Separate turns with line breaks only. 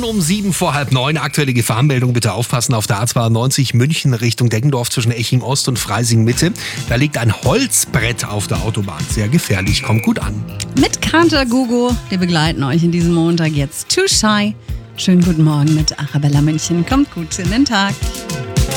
um 7 vor halb 9. Aktuelle Gefahrenmeldung, bitte aufpassen auf der A92 München Richtung Deggendorf zwischen Eching Ost und Freising Mitte. Da liegt ein Holzbrett auf der Autobahn. Sehr gefährlich, kommt gut an.
Mit Kater Gugu, wir begleiten euch in diesem Montag jetzt. Too Shy. Schönen guten Morgen mit Arabella München. Kommt gut in den Tag.